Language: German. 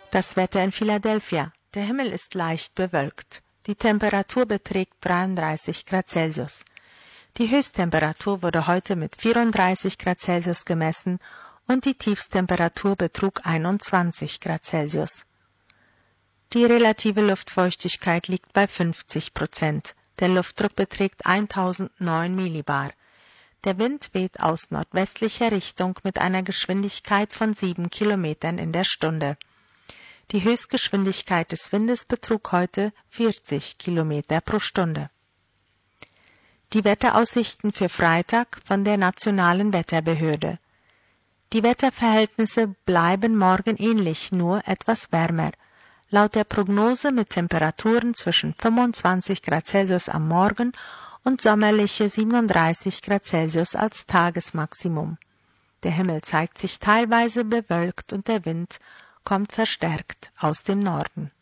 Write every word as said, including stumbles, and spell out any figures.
Das Wetter in Philadelphia. Der Himmel ist leicht bewölkt. Die Temperatur beträgt dreiunddreißig Grad Celsius. Die Höchsttemperatur wurde heute mit vierunddreißig Grad Celsius gemessen und die Tiefsttemperatur betrug einundzwanzig Grad Celsius. Die relative Luftfeuchtigkeit liegt bei fünfzig Prozent. Der Luftdruck beträgt eintausendneun Millibar. Der Wind weht aus nordwestlicher Richtung mit einer Geschwindigkeit von sieben Kilometern in der Stunde. Die Höchstgeschwindigkeit des Windes betrug heute vierzig Kilometer pro Stunde. Die Wetteraussichten für Freitag von der Nationalen Wetterbehörde. Die Wetterverhältnisse bleiben morgen ähnlich, nur etwas wärmer. Laut der Prognose mit Temperaturen zwischen fünfundzwanzig Grad Celsius am Morgen und sommerliche siebenunddreißig Grad Celsius als Tagesmaximum. Der Himmel zeigt sich teilweise bewölkt und der Wind kommt verstärkt aus dem Norden.